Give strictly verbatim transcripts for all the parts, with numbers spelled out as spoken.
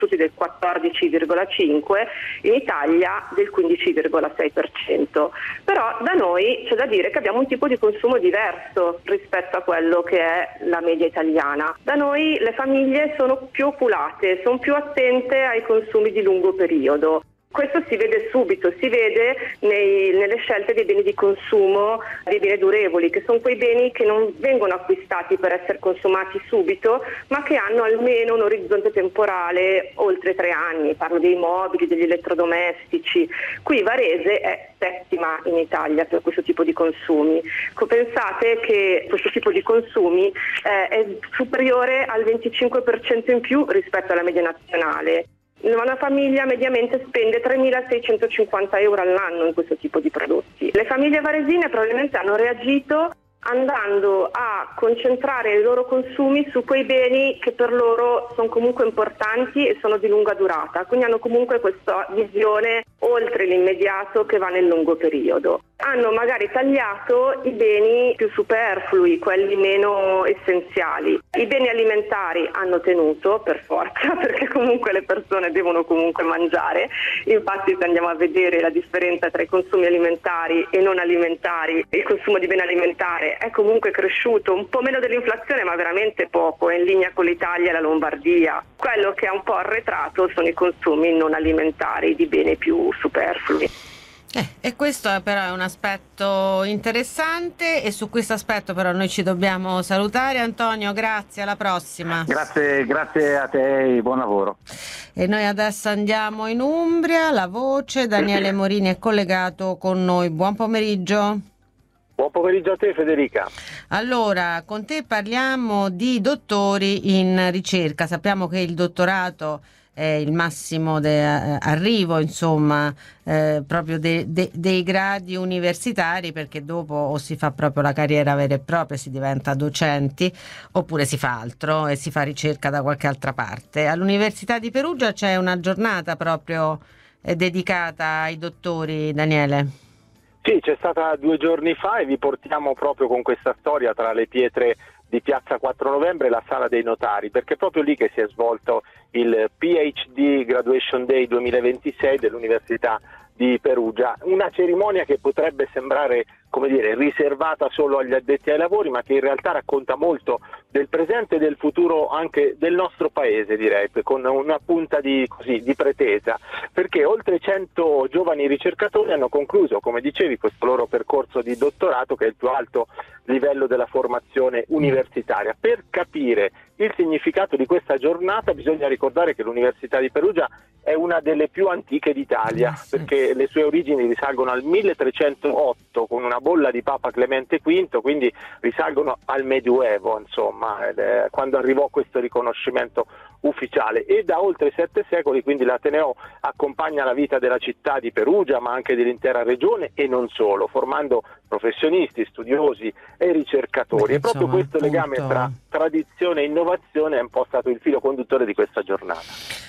tutti del quattordici virgola cinque, in Italia del quindici virgola sei per cento. Però da noi c'è da dire che abbiamo un tipo di consumo diverso rispetto a quello che è la media italiana. Da noi le famiglie sono più oculate, sono più attente ai consumi di lungo periodo. Questo si vede subito, si vede nei, nelle scelte dei beni di consumo, dei beni durevoli, che sono quei beni che non vengono acquistati per essere consumati subito, ma che hanno almeno un orizzonte temporale oltre tre anni. Parlo dei mobili, degli elettrodomestici. Qui Varese è settima in Italia per questo tipo di consumi. Pensate che questo tipo di consumi eh, è superiore al venticinque per cento in più rispetto alla media nazionale. Una famiglia mediamente spende tremilaseicentocinquanta euro all'anno in questo tipo di prodotti. Le famiglie varesine probabilmente hanno reagito andando a concentrare i loro consumi su quei beni che per loro sono comunque importanti e sono di lunga durata, quindi hanno comunque questa visione oltre l'immediato che va nel lungo periodo. Hanno magari tagliato i beni più superflui, quelli meno essenziali. I beni alimentari hanno tenuto per forza, perché comunque le persone devono comunque mangiare. Infatti se andiamo a vedere la differenza tra i consumi alimentari e non alimentari, il consumo di beni alimentari è comunque cresciuto un po' meno dell'inflazione, ma veramente poco, è in linea con l'Italia e la Lombardia. Quello che è un po' arretrato sono i consumi non alimentari di beni più superflui. Eh, e questo è però è un aspetto interessante, e su questo aspetto però noi ci dobbiamo salutare. Antonio, grazie, alla prossima. Grazie, grazie a te e buon lavoro. E noi adesso andiamo in Umbria, La Voce. Daniele Morini è collegato con noi. Buon pomeriggio. Buon pomeriggio a te, Federica. Allora, con te parliamo di dottori in ricerca. Sappiamo che il dottorato è il massimo de, eh, arrivo, insomma, eh, proprio de, de, dei gradi universitari, perché dopo o si fa proprio la carriera vera e propria, si diventa docenti, oppure si fa altro e si fa ricerca da qualche altra parte. All'Università di Perugia c'è una giornata proprio eh, dedicata ai dottori, Daniele. Sì, c'è stata due giorni fa e vi portiamo proprio con questa storia tra le pietre di Piazza quattro Novembre e la Sala dei Notari, perché è proprio lì che si è svolto il PhD Graduation Day duemilaventisei dell'Università di Perugia, una cerimonia che potrebbe sembrare, come dire, riservata solo agli addetti ai lavori, ma che in realtà racconta molto del presente e del futuro anche del nostro paese, direi, con una punta di, così, di pretesa, perché oltre cento giovani ricercatori hanno concluso, come dicevi, questo loro percorso di dottorato, che è il più alto livello della formazione universitaria. Per capire il significato di questa giornata bisogna ricordare che l'Università di Perugia è una delle più antiche d'Italia, perché le sue origini risalgono al milletrecentootto con una bolla di Papa Clemente quinto, quindi risalgono al Medioevo, insomma, eh, quando arrivò questo riconoscimento ufficiale, e da oltre sette secoli quindi l'Ateneo accompagna la vita della città di Perugia, ma anche dell'intera regione e non solo, formando professionisti, studiosi e ricercatori. Beh, e proprio insomma, questo legame appunto, tra tradizione e innovazione è un po' stato il filo conduttore di questa giornata.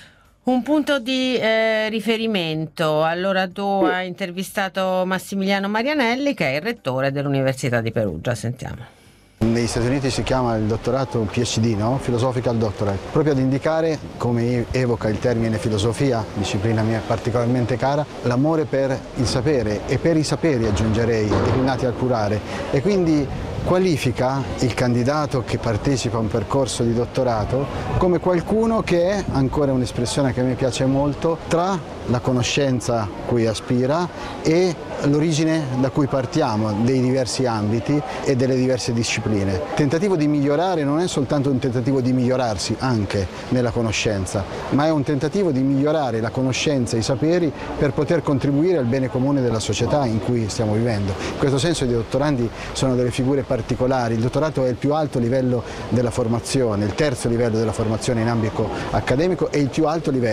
Un punto di eh, riferimento. Allora tu Sì. hai intervistato Massimiliano Marianelli, che è il rettore dell'Università di Perugia. Sentiamo. Negli Stati Uniti si chiama il dottorato PhD, no? Philosophical Doctorate, proprio ad indicare, come evoca il termine filosofia, disciplina mia particolarmente cara, l'amore per il sapere e per i saperi, aggiungerei, declinati al plurale, e quindi qualifica il candidato che partecipa a un percorso di dottorato come qualcuno che è, ancora un'espressione che a me piace molto, tra la conoscenza cui aspira e l'origine da cui partiamo, dei diversi ambiti e delle diverse discipline. Il tentativo di migliorare non è soltanto un tentativo di migliorarsi anche nella conoscenza, ma è un tentativo di migliorare la conoscenza e i saperi per poter contribuire al bene comune della società in cui stiamo vivendo. In questo senso i dottorandi sono delle figure particolari. Il dottorato è il più alto livello della formazione, il terzo livello della formazione in ambito accademico e il più alto livello